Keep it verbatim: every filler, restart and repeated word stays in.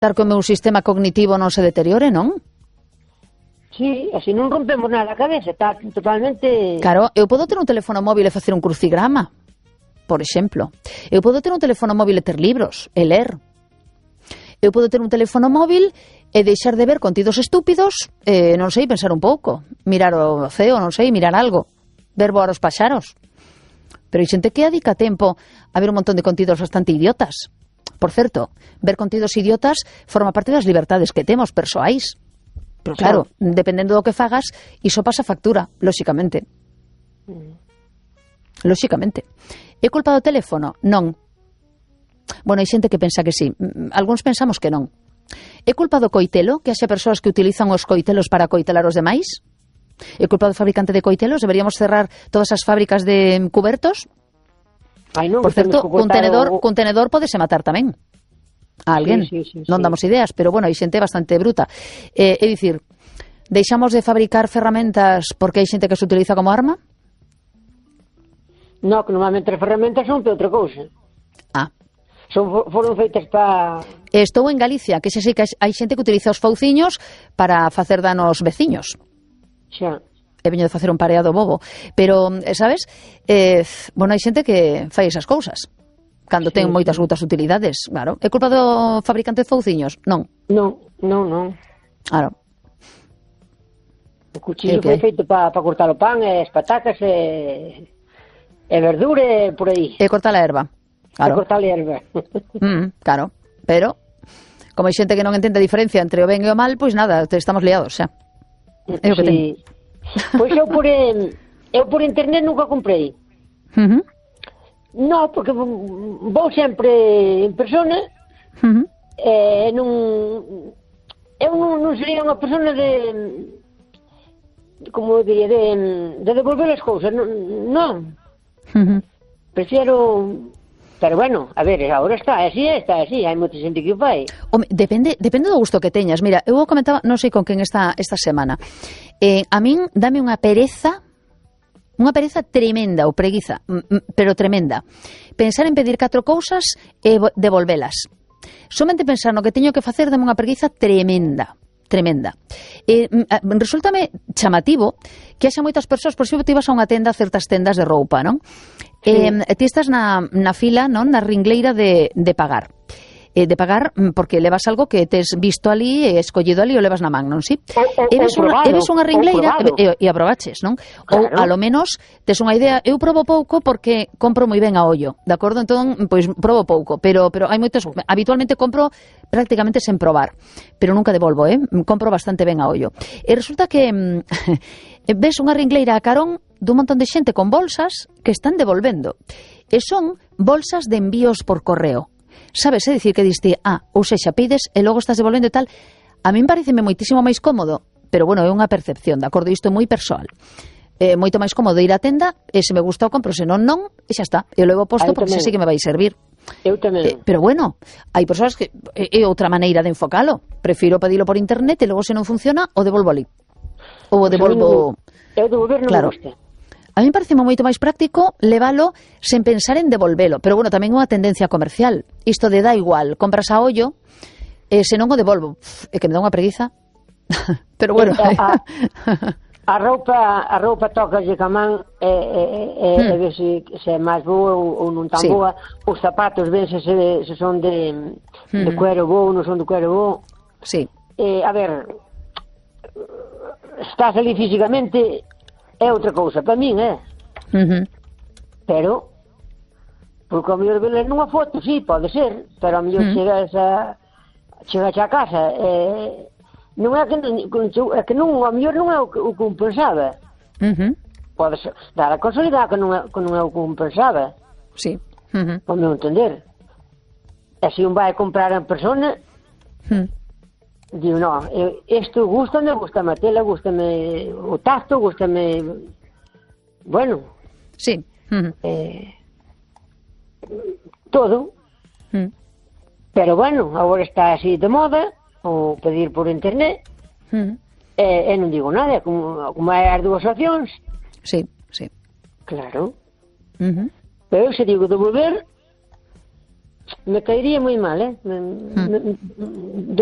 Dar que o meu sistema cognitivo non se deteriore, non? Sí, así non rompemos nada a cabeza, está totalmente... Claro, eu podo ter un teléfono móvil e facer un crucigrama, por exemplo. Eu podo ter un teléfono móvil e ter libros, e ler. Eu podo ter un teléfono móvil e deixar de ver contidos estúpidos, e non sei, pensar un pouco, mirar o ceo, non sei, mirar algo, ver voar os paxaros. Pero hai xente que adica tempo a ver un montón de contidos bastante idiotas. Por certo, ver contidos idiotas forma parte das libertades que temos persoais. Pero claro, claro, dependendo do que fagas, iso pasa factura, lóxicamente. Mm. Lóxicamente. É culpa do teléfono? Non. Bueno, hai xente que pensa que sí. Algúns pensamos que non. É culpa do coitelo? Que haxa persoas que utilizan os coitelos para coitelar os demais? É culpa do fabricante de coitelos? Deberíamos cerrar todas as fábricas de cubertos? Ai, non, por certo, cun tenedor, o... cun tenedor podese matar tamén a alguén, sí, sí, sí, non damos ideas, pero bueno, hai xente bastante bruta. Eh, é dicir, deixamos de fabricar ferramentas porque hai xente que se utiliza como arma? Non, que normalmente as ferramentas son para outra cousa. Ah. Son, foron feitas para... Estou en Galicia, que xe sei que hai xente que utiliza os fauciños para facer danos veciños. Xa. He veño de facer un pareado bobo, pero, sabes, eh, bueno, hai xente que fai esas cousas cando sí, ten moitas sí. outras utilidades, claro. É culpa do fabricante de fouciños? Non. Non, non, non. Claro. O cuchillo foi feito para pa cortar o pan, e as patacas, e, e verdura, por aí. E cortar a erva. Claro. E cortar a erva. Mm, claro, pero como hai xente que non entende a diferencia entre o ben e o mal, pois nada, estamos liados, xa. É o que sí. ten. Pois eu por, eu por internet nunca comprei. Uh -huh. Non, porque vou sempre en persona. Uh -huh. E non... Eu non, non sería unha persona de... Como diría, de, de devolver as cousas. Non. non. Uh -huh. Prefiero... Pero bueno, a ver, agora está así, está así, hai moita xente que o fai. Home, depende, depende do gusto que teñas. Mira, eu comentaba, non sei con quen esta, esta semana. Eh, a min dame unha pereza, unha pereza tremenda, ou preguiza, pero tremenda. Pensar en pedir catro cousas e devolvelas. Somente pensar no que teño que facer dame unha preguiza tremenda. Tremenda. Eh, resultame chamativo que haxa moitas persoas, por exemplo, te ibas a unha tenda, certas tendas de roupa, non? Sí. Eh, ti estás na, na fila, non? Na ringleira de, de pagar. Eh, de pagar porque levas algo que tes visto ali e escollido ali o levas na man, non? Si? O, o, e ves unha, e ves unha ringleira e, e aprobaches, non? Claro. Ou a lo menos tes unha idea, eu probo pouco porque compro moi ben a ollo, de acordo? Entón, pois probo pouco, pero pero hai moitos, habitualmente compro prácticamente sen probar, pero nunca devolvo, eh? Compro bastante ben a ollo. E resulta que ves unha ringleira a carón dun montón de xente con bolsas que están devolvendo. E son bolsas de envíos por correo. Sabes, é dicir que diste, ah, ou sexa, pides e logo estás devolvendo e tal. A min pareceme moitísimo máis cómodo, pero bueno, é unha percepción, de acordo? Isto é moi persoal. É moito máis cómodo ir á tenda e se me gusta o compro, se non, non, e xa está. Eu levo posto porque xa sei que me vai servir. Eu tamén. Eh, pero bueno, hai persoas que é outra maneira de enfocalo. Prefiro pedilo por internet e logo se non funciona, o devolvo ali. Ou o devolvo... Eu devolver non claro. me gusta. A mí me parece moito máis práctico leválo sen pensar en devolvelo. Pero bueno, tamén unha tendencia comercial. Isto de dá igual, compras a ollo, e se non o devolvo. É que me dá unha preguiza. Pero bueno... A, a roupa a roupa toca de camán e, e, e, hmm. e ver se, se é máis boa ou, ou non tan sí. boa. Os zapatos ven se, se son de, hmm. de cuero bo ou non son de cuero bo. Sí. Eh, a ver, estás ali físicamente... É outra cousa, para min, é. Uh -huh. Pero, porque ao mellor veles nunha foto, sí, pode ser, pero ao mellor uh -huh. chegas a chegas a casa, eh, non é que, é que non, ao mellor non é o que, o que un pensaba. Uh -huh. Pode ser, dar a casualidade que non é, que non é o que un pensaba. Sí. Uh -huh. Para meu entender. E se un vai a comprar en persona, uh -huh. digo, no, isto gústame, gústame a tela, gústame o tacto, gústame... Bueno. Sí. Uh-huh. Eh, todo. Uh-huh. Pero bueno, agora está así de moda, o pedir por internet, uh-huh. e, e non digo nada, como, como hai as dúas opcións. Sí, sí. Claro. Uh-huh. Pero se digo devolver, me caería moi mal, eh? Me, Mm. me,